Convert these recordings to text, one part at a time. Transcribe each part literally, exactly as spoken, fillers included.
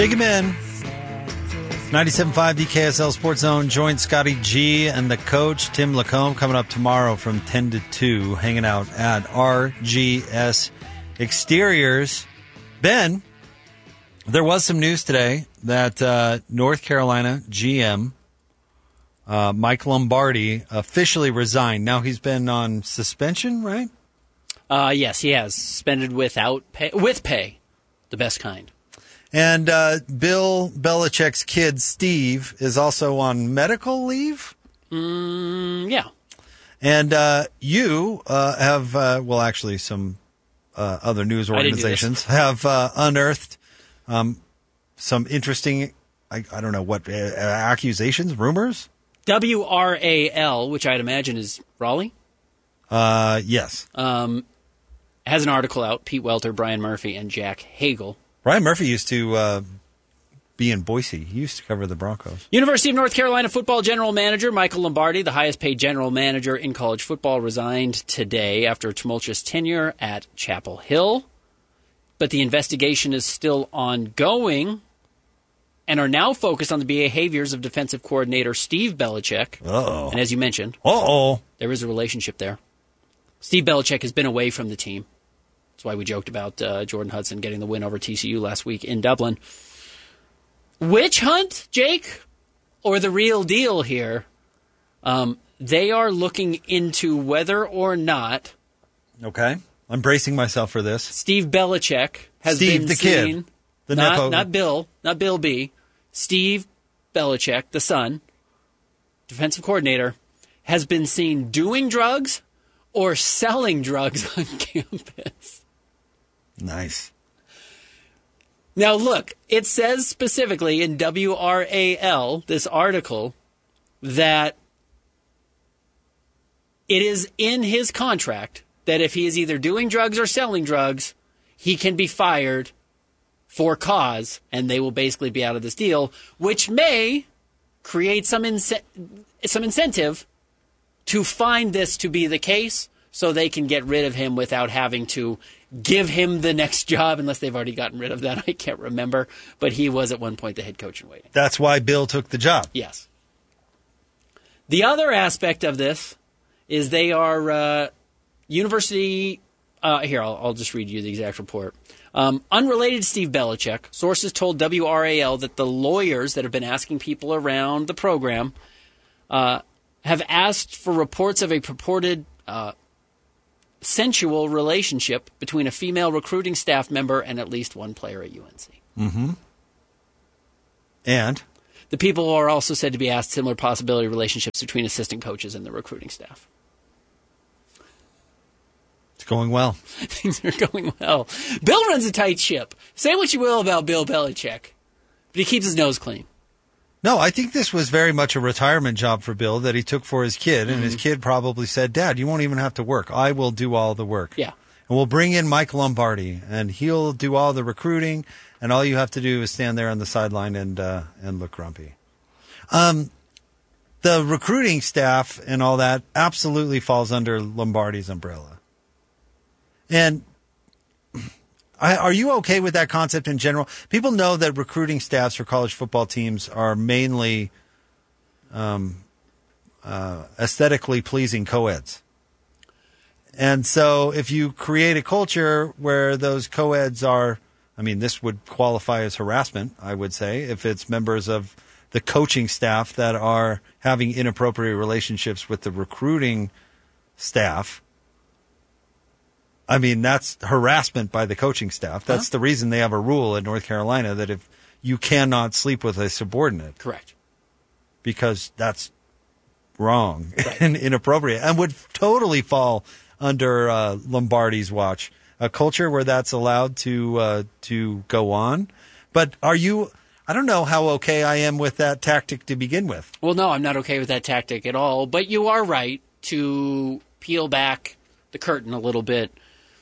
Dig him in. ninety-seven point five D K S L Sports Zone. Join Scotty G and the coach, Tim Lacombe, coming up tomorrow from ten to two, hanging out at R G S Exteriors. Ben, there was some news today that uh, North Carolina G M uh, Mike Lombardi officially resigned. Now he's been on suspension, right? Uh, yes, he has. Suspended without pay, with pay, the best kind. And uh, Bill Belichick's kid, Steve, is also on medical leave? Mm, yeah. And uh, you uh, have, uh, well, actually, some uh, other news organizations have uh, unearthed um, some interesting, I, I don't know, what, uh, accusations, rumors? W R A L, which I'd imagine is Raleigh? Uh, yes. Um, has an article out, Pete Welter, Brian Murphy, and Jack Hagel. Brian Murphy used to uh, be in Boise. He used to cover the Broncos. University of North Carolina football general manager Michael Lombardi, the highest paid general manager in college football, resigned today after a tumultuous tenure at Chapel Hill. But the investigation is still ongoing and are now focused on the behaviors of defensive coordinator Steve Belichick. Uh-oh. And as you mentioned, Uh-oh. there is a relationship there. Steve Belichick has been away from the team. That's why we joked about uh, Jordan Hudson getting the win over T C U last week in Dublin. Witch hunt, Jake? Or the real deal here? Um, they are looking into whether or not... Okay. I'm bracing myself for this. Steve Belichick has Steve, been the seen... kid. The not, Nepo. not Bill. Not Bill B. Steve Belichick, the son, defensive coordinator, has been seen doing drugs or selling drugs on campus. Nice. Now, look, it says specifically in W R A L, this article, that it is in his contract that if he is either doing drugs or selling drugs, he can be fired for cause, and they will basically be out of this deal, which may create some ince- some incentive to find this to be the case so they can get rid of him without having to give him the next job, unless they've already gotten rid of that. I can't remember, but he was at one point the head coach in waiting. That's why Bill took the job. Yes. The other aspect of this is they are uh, university... Uh, here, I'll, I'll just read you the exact report. Um, unrelated to Steve Belichick, sources told W R A L that the lawyers that have been asking people around the program uh, have asked for reports of a purported uh, sensual relationship between a female recruiting staff member and at least one player at U N C. Mm-hmm. And? The people are also said to be asked similar possibility relationships between assistant coaches and the recruiting staff. It's going well. Things are going well. Bill runs a tight ship. Say what you will about Bill Belichick, but he keeps his nose clean. No, I think this was very much a retirement job for Bill that he took for his kid, and mm-hmm. his kid probably said, Dad, you won't even have to work. I will do all the work. Yeah. And we'll bring in Mike Lombardi, and he'll do all the recruiting, and all you have to do is stand there on the sideline and uh, and look grumpy. Um, the recruiting staff and all that absolutely falls under Lombardi's umbrella. And I, are you okay with that concept in general? People know that recruiting staffs for college football teams are mainly um, uh, aesthetically pleasing co-eds. And so if you create a culture where those co-eds are, I mean, this would qualify as harassment, I would say, if it's members of the coaching staff that are having inappropriate relationships with the recruiting staff. I mean, that's harassment by the coaching staff. That's huh? the reason they have a rule in North Carolina that if you cannot sleep with a subordinate. Correct. Because that's wrong right. and inappropriate and would totally fall under uh, Lombardi's watch. A culture where that's allowed to uh, to go on. But are you... I don't know how okay I am with that tactic to begin with. Well, no, I'm not okay with that tactic at all. But you are right to peel back the curtain a little bit.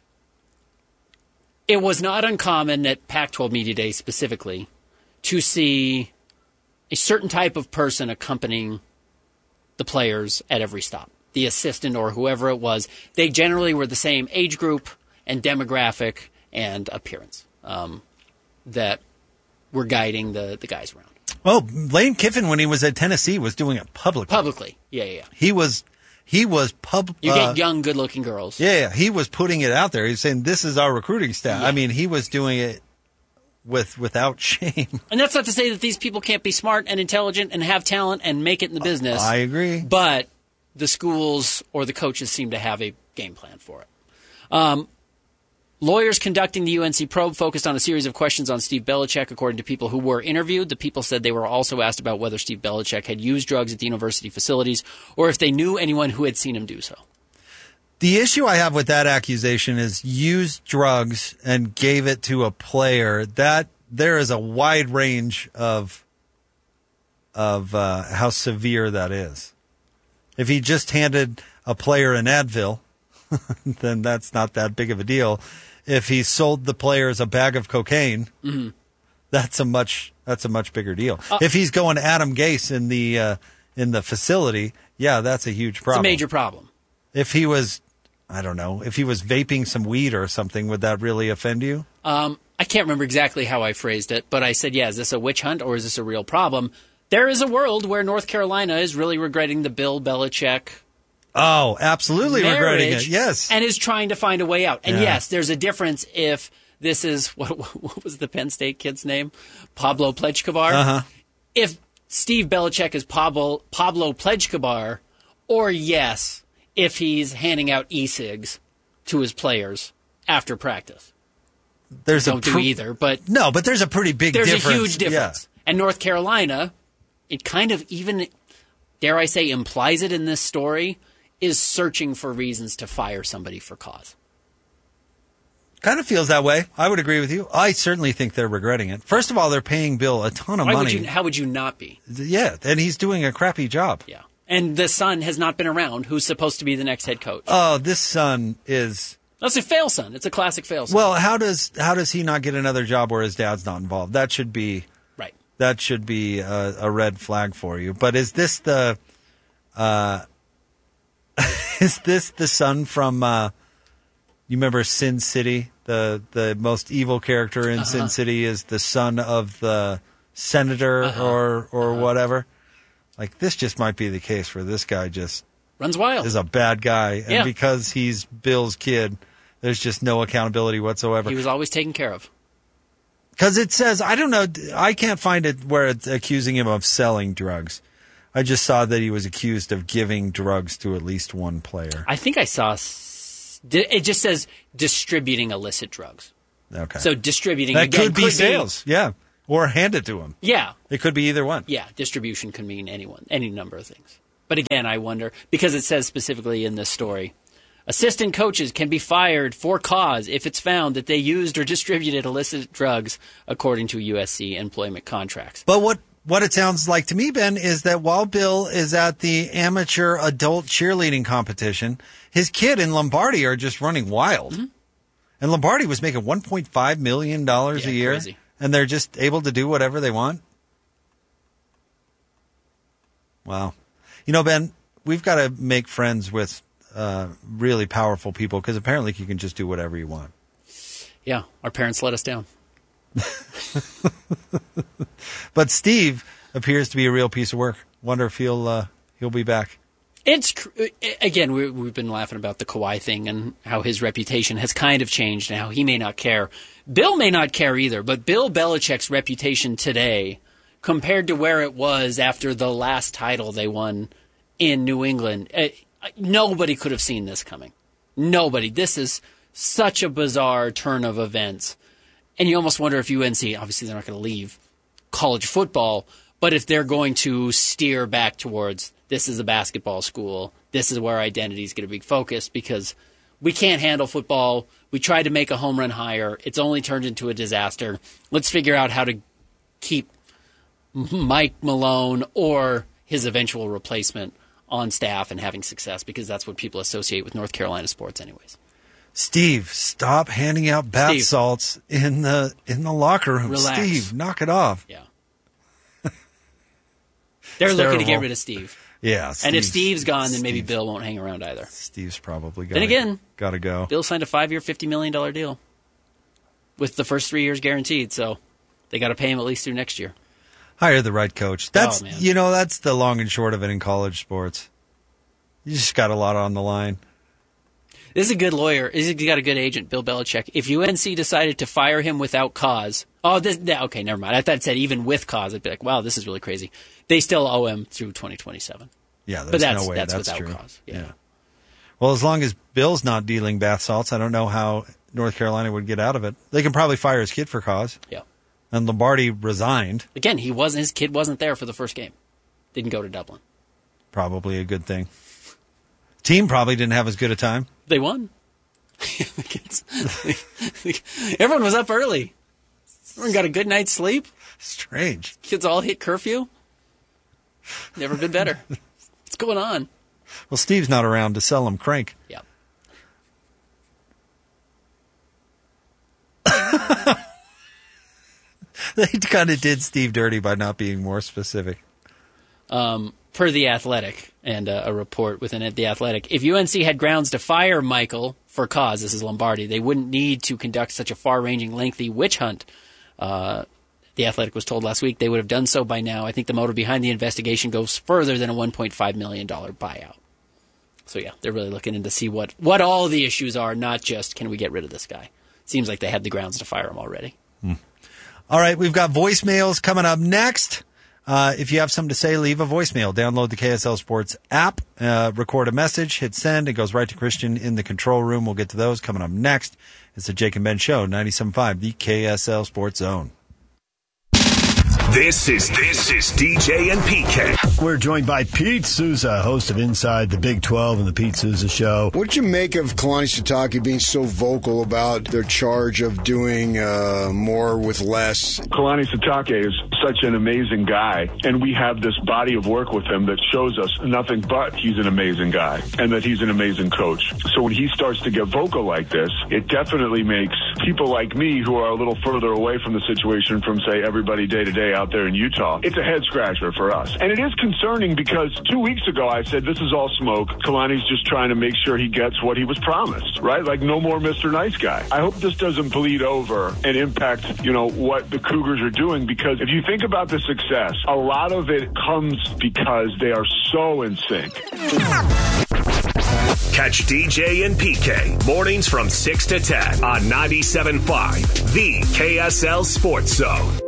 It was not uncommon at Pac twelve Media Day specifically to see a certain type of person accompanying the players at every stop, the assistant or whoever it was. They generally were the same age group and demographic and appearance um, that were guiding the, the guys around. Oh, Lane Kiffin, when he was at Tennessee, was doing it publicly. Publicly. Yeah, yeah, yeah. He was, he was pub. You uh, get young, good-looking girls. Yeah, yeah, he was putting it out there. He was saying, "This is our recruiting staff." Yeah. I mean, he was doing it with without shame. And that's not to say that these people can't be smart and intelligent and have talent and make it in the business. I agree. But the schools or the coaches seem to have a game plan for it. Um, lawyers conducting the U N C probe focused on a series of questions on Steve Belichick, according to people who were interviewed. The people said they were also asked about whether Steve Belichick had used drugs at the university facilities or if they knew anyone who had seen him do so. The issue I have with that accusation is used drugs and gave it to a player. That there is a wide range of of uh, how severe that is. If he just handed a player an Advil, then that's not that big of a deal. If he sold the players a bag of cocaine, mm-hmm. that's a much that's a much bigger deal. Uh, if he's going Adam Gase in the uh, in the facility, yeah, that's a huge problem. It's a major problem. If he was, I don't know, if he was vaping some weed or something, would that really offend you? Um, I can't remember exactly how I phrased it, but I said, yeah, is this a witch hunt or is this a real problem? There is a world where North Carolina is really regretting the Bill Belichick Oh, absolutely marriage regretting it, yes. And is trying to find a way out. And Yeah. yes, there's a difference if this is, what, what was the Penn State kid's name? Pablo Plechkavar? Uh-huh. If Steve Belichick is Pablo, Pablo Plechkavar, or yes, if he's handing out e-cigs to his players after practice. There's Don't a do either, but No, but there's a pretty big there's difference. a huge difference. Yeah. And North Carolina, it kind of even, dare I say, implies it in this story, is searching for reasons to fire somebody for cause. Kind of feels that way. I would agree with you. I certainly think they're regretting it. First of all, they're paying Bill a ton of Why money. would you, how would you not be? Yeah, and he's doing a crappy job. Yeah. And the son has not been around, who's supposed to be the next head coach. Oh, this son is... That's a fail son. It's a classic fail son. Well, how does how does he not get another job where his dad's not involved? That should be right. That should be a, a red flag for you. But is this the uh, is this the son from uh, you remember Sin City? The the most evil character in uh-huh. Sin City is the son of the senator uh-huh. or or uh-huh. whatever. Like this just might be the case where this guy just runs wild. Is a bad guy, and yeah. because he's Bill's kid, there's just no accountability whatsoever. He was always taken care of. Because it says, I don't know, I can't find it where it's accusing him of selling drugs. I just saw that he was accused of giving drugs to at least one player. I think I saw, it just says distributing illicit drugs. Okay. So distributing, that again, could be could sales, be, yeah. Or hand it to him. Yeah. It could be either one. Yeah, distribution could mean anyone, any number of things. But again, I wonder, because it says specifically in this story, assistant coaches can be fired for cause if it's found that they used or distributed illicit drugs, according to U S C employment contracts. But what, what it sounds like to me, Ben, is that while Bill is at the amateur adult cheerleading competition, his kid and Lombardi are just running wild. Mm-hmm. And Lombardi was making one point five million dollars yeah, a year, crazy. And they're just able to do whatever they want? Wow. You know, Ben, we've got to make friends with uh, really powerful people because apparently you can just do whatever you want. Yeah, our parents let us down. But Steve appears to be a real piece of work. Wonder if he'll uh, he'll be back. It's again, we, we've been laughing about the Kawhi thing and how his reputation has kind of changed and how he may not care. Bill may not care either, but Bill Belichick's reputation today, compared to where it was after the last title they won in New England, uh, nobody could have seen this coming. Nobody. This is such a bizarre turn of events. And you almost wonder if U N C, obviously they're not going to leave college football, but if they're going to steer back towards this is a basketball school, this is where identity is going to be focused because we can't handle football. We tried to make a home run hire. It's only turned into a disaster. Let's figure out how to keep Mike Malone or his eventual replacement on staff and having success because that's what people associate with North Carolina sports anyways. Steve, stop handing out bath Steve. salts in the in the locker room. Relax. Steve, knock it off. Yeah. They're It's looking to terrible. get rid of Steve. Yeah. And if Steve's- Steve's gone, then maybe Steve- Bill won't hang around either. Steve's probably got Then again, gotta go. Bill signed a five-year, fifty million dollars deal with the first three years guaranteed, so They got to pay him at least through next year. Hire the right coach. That's Oh, man. you know that's the long and short of it in college sports. You just got a lot on the line. This is a good lawyer. He's got a good agent, Bill Belichick. If U N C decided to fire him without cause, oh, this, that, okay, never mind. I thought it said even with cause. I'd be like, wow, this is really crazy. They still owe him through twenty twenty-seven. Yeah, there's but that's, no way that's, that's without true. cause. Yeah. yeah. Well, as long as Bill's not dealing bath salts, I don't know how North Carolina would get out of it. They can probably fire his kid for cause. Yeah. And Lombardi resigned. Again, he wasn't. His kid wasn't there for the first game. Didn't go to Dublin. Probably a good thing. Team probably didn't have as good a time. They won. Everyone was up early. Everyone got a good night's sleep. Strange. Kids all hit curfew. Never been better. What's going on? Well, Steve's not around to sell them crank. Yeah. They kind of did Steve dirty by not being more specific. Um, per The Athletic and uh, a report within it, The Athletic, if U N C had grounds to fire Michael for cause, this is Lombardi, they wouldn't need to conduct such a far-ranging, lengthy witch hunt. Uh, The Athletic was told last week they would have done so by now. I think the motive behind the investigation goes further than a one point five million dollars buyout. So, yeah, they're really looking in to see what, what all the issues are, not just can we get rid of this guy. Seems like they had the grounds to fire him already. Hmm. All right, we've got voicemails coming up next. Uh, if you have something to say, leave a voicemail. Download the K S L Sports app, uh, record a message, hit send. It goes right to Christian in the control room. We'll get to those coming up next. It's the Jake and Ben Show, ninety-seven point five, the K S L Sports Zone. This is this is D J and P K. We're joined by Pete Souza, host of Inside the Big twelve and the Pete Souza Show. What did you make of Kalani Sitake being so vocal about their charge of doing uh, more with less? Kalani Sitake is such an amazing guy, and we have this body of work with him that shows us nothing but he's an amazing guy and that he's an amazing coach. So when he starts to get vocal like this, it definitely makes people like me who are a little further away from the situation from, say, everybody day to day out there in Utah, it's a head scratcher for us. And it is concerning because two weeks ago I said this is all smoke. Kalani's just trying to make sure he gets what he was promised, right? Like no more Mister Nice Guy. I hope this doesn't bleed over and impact, you know, what the Cougars are doing, because if you think about the success, a lot of it comes because they are so in sync. Catch D J and P K mornings from six to ten on ninety-seven point five, the K S L Sports Zone.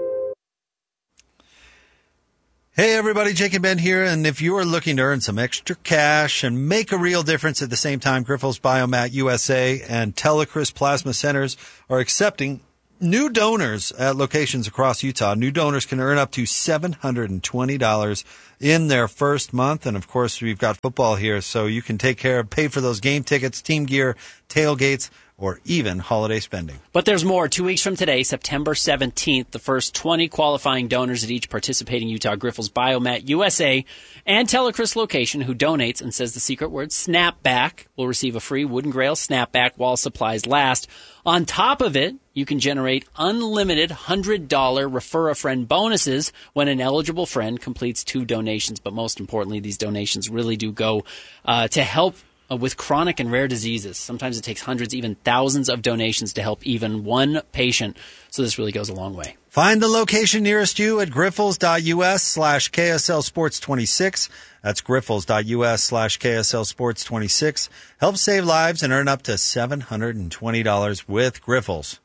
Hey everybody, Jake and Ben here, and if you are looking to earn some extra cash and make a real difference at the same time, Grifols Biomat U S A and Telecris Plasma Centers are accepting new donors at locations across Utah. New donors can earn up to seven hundred twenty dollars in their first month, and of course we've got football here, so you can take care of, pay for those game tickets, team gear, tailgates, or even holiday spending. But there's more. Two weeks from today, September seventeenth, the first twenty qualifying donors at each participating Utah Grifols Biomat U S A and Telecris location who donates and says the secret word snapback will receive a free Wooden Grail snapback while supplies last. On top of it, you can generate unlimited one hundred dollars refer a friend bonuses when an eligible friend completes two donations. But most importantly, these donations really do go uh, to help with chronic and rare diseases. Sometimes it takes hundreds, even thousands of donations to help even one patient. So this really goes a long way. Find the location nearest you at grifols.us slash KSL Sports 26. That's grifols.us slash KSL Sports 26. Help save lives and earn up to seven hundred twenty dollars with Grifols.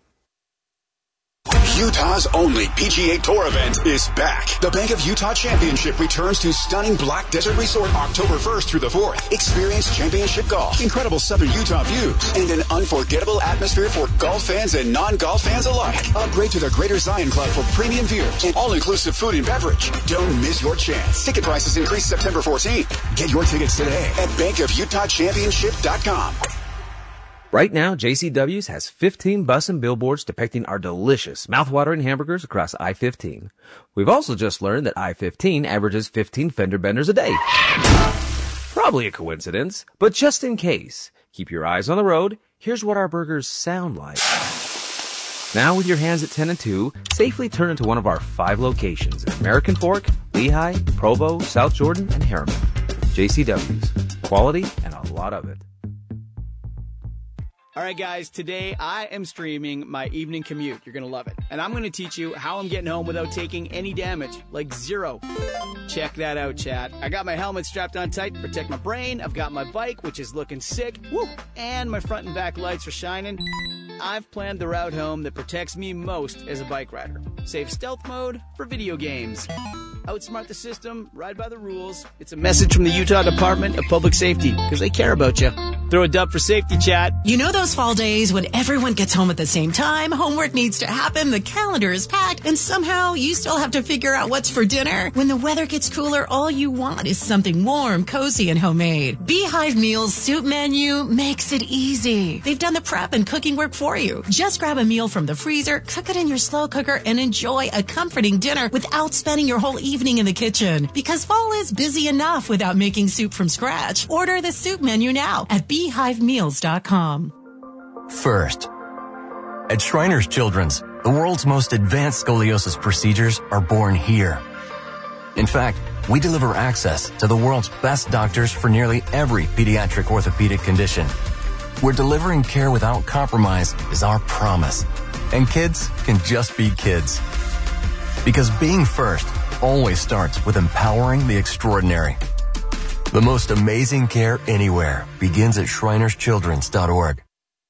Utah's only P G A Tour event is back. The Bank of Utah Championship returns to stunning Black Desert Resort October first through the fourth. Experience championship golf, incredible southern Utah views, and an unforgettable atmosphere for golf fans and non-golf fans alike. Upgrade to the Greater Zion Club for premium views and all-inclusive food and beverage. Don't miss your chance. Ticket prices increase September fourteenth. Get your tickets today at bank of utah championship dot com. Right now, J C W's has fifteen bus and billboards depicting our delicious, mouthwatering hamburgers across I fifteen. We've also just learned that I fifteen averages fifteen fender benders a day. Probably a coincidence, but just in case, keep your eyes on the road. Here's what our burgers sound like. Now with your hands at ten and two, safely turn into one of our five locations at American Fork, Lehigh, Provo, South Jordan, and Harriman. J C W's. Quality and a lot of it. All right, guys, today I am streaming my evening commute. You're going to love it. And I'm going to teach you how I'm getting home without taking any damage, like zero. Check that out, chat. I got my helmet strapped on tight to protect my brain. I've got my bike, which is looking sick. Woo! And my front and back lights are shining. I've planned the route home that protects me most as a bike rider. Save stealth mode for video games. Outsmart the system, ride by the rules. It's a message from the Utah Department of Public Safety, because they care about you. Throw a dub for safety, chat. You know those fall days when everyone gets home at the same time, homework needs to happen, the calendar is packed, and somehow you still have to figure out what's for dinner? When the weather gets cooler, all you want is something warm, cozy, and homemade. Beehive Meals Soup Menu makes it easy. They've done the prep and cooking work for you. Just grab a meal from the freezer, cook it in your slow cooker, and enjoy a comforting dinner without spending your whole evening in the kitchen. Because fall is busy enough without making soup from scratch. Order the soup menu now at beehive meals dot com. First, at Shriners Children's, the world's most advanced scoliosis procedures are born here. In fact, we deliver access to the world's best doctors for nearly every pediatric orthopedic condition. Where delivering care without compromise is our promise. And kids can just be kids. Because being first always starts with empowering the extraordinary. The most amazing care anywhere begins at shriners children's dot org.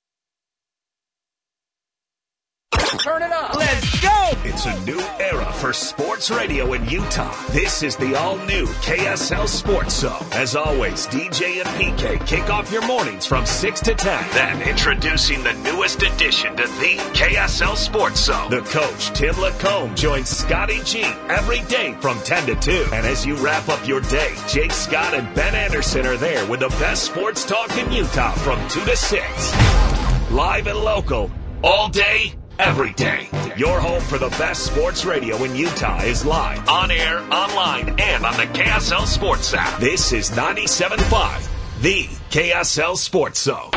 Turn it up. Let's go. It's a new era for sports radio in Utah. This is the all-new K S L Sports Zone. As always, D J and P K kick off your mornings from six to ten. Then introducing the newest addition to the K S L Sports Zone. The coach, Tim Lacombe, joins Scotty G every day from ten to two. And as you wrap up your day, Jake Scott and Ben Anderson are there with the best sports talk in Utah from two to six. Live and local, all day, every day. Your home for the best sports radio in Utah is live, on air, online, and on the K S L Sports app. This is ninety-seven point five, the K S L Sports Zone.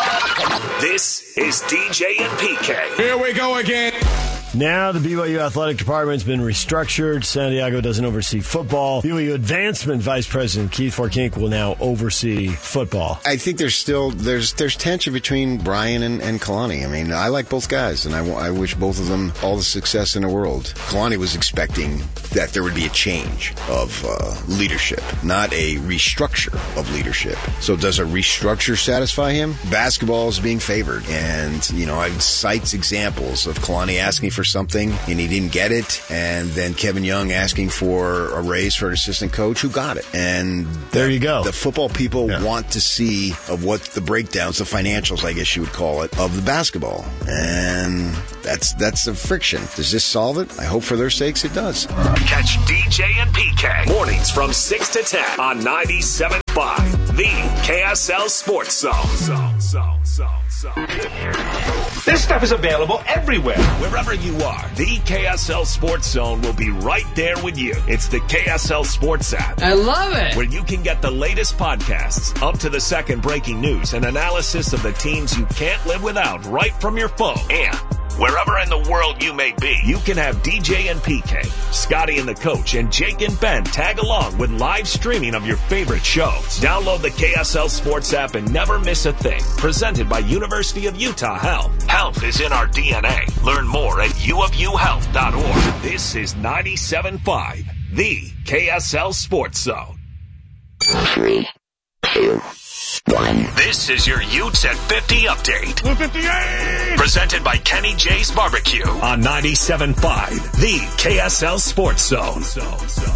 This is D J and P K. Here we go again. Now the B Y U Athletic Department's been restructured. Santiago doesn't oversee football. B Y U Advancement Vice President Keith Forkink will now oversee football. I think there's still there's there's tension between Brian and, and Kalani. I mean, I like both guys, and I, I wish both of them all the success in the world. Kalani was expecting that there would be a change of uh, leadership, not a restructure of leadership. So does a restructure satisfy him? Basketball is being favored, and you know, I cite examples of Kalani asking for something and he didn't get it, and then Kevin Young asking for a raise for an assistant coach who got it. And there you go. The football people yeah. want to see of what the breakdowns, the financials, I guess you would call it, of the basketball. And that's that's the friction. Does this solve it? I hope for their sakes it does. Catch D J and P K mornings from six to ten on ninety-seven point five, the K S L Sports Zone. Zone, zone, zone, zone. This stuff is available everywhere. Wherever you are, the K S L Sports Zone will be right there with you. It's the K S L Sports app. I love it. Where you can get the latest podcasts, up to the second breaking news, and analysis of the teams you can't live without right from your phone. And wherever in the world you may be, you can have D J and P K, Scotty and the coach, and Jake and Ben tag along with live streaming of your favorite shows. Download the K S L Sports app and never miss a thing. Presented by University of Utah Health. Health is in our D N A. Learn more at u of u health dot org. This is ninety-seven point five, the K S L Sports Zone. Three, two, one. This is your Utes at fifty update. one fifty-eight! Presented by Kenny J's Barbecue on ninety-seven point five, the K S L Sports Zone. So, so, so.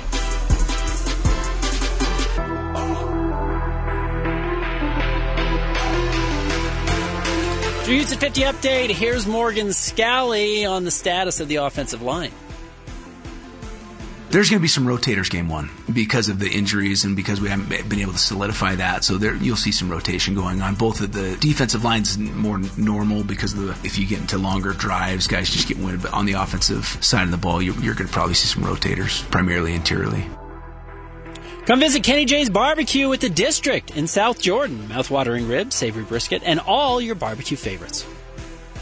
Your Utes at fifty update. Here's Morgan Scally on the status of the offensive line. There's going to be some rotators game one because of the injuries and because we haven't been able to solidify that. So there, you'll see some rotation going on. Both of the defensive lines more normal because of the, if you get into longer drives, guys just get winded. But on the offensive side of the ball, you're, you're going to probably see some rotators, primarily interiorly. Come visit Kenny J's Barbecue at the District in South Jordan. Mouth-watering ribs, savory brisket, and all your barbecue favorites.